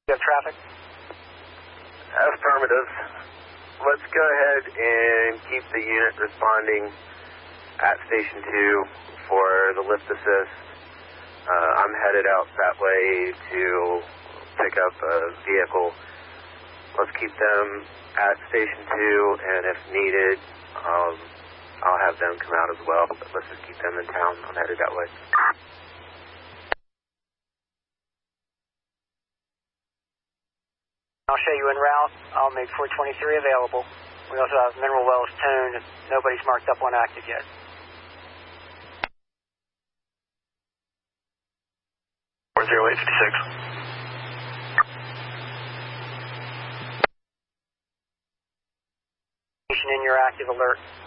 You have traffic? Affirmative. Let's go ahead and keep the unit responding at Station 2 for the lift assist. I'm headed out that way to pick up a vehicle. Let's keep them at Station 2, and if needed, I'll have them come out as well, but let's just keep them in town. I'm headed that way. I'll show you en route. I'll make 423 available. We also have Mineral Wells tuned. Nobody's marked up on active yet. In your active alert.